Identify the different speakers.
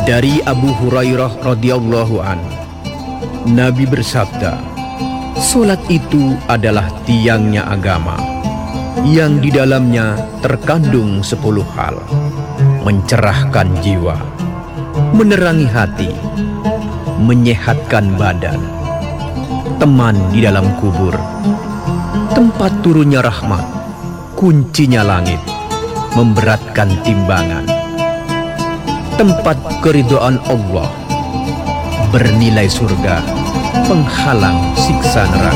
Speaker 1: Dari Abu Hurairah radhiyallahu an, Nabi bersabda, "Salat itu adalah tiangnya agama, yang di dalamnya terkandung 10 hal: mencerahkan jiwa, menerangi hati, menyehatkan badan, teman di dalam kubur, tempat turunnya rahmat, kuncinya langit, memberatkan timbangan, tempat keridhaan Allah, bernilai surga, penghalang siksa neraka."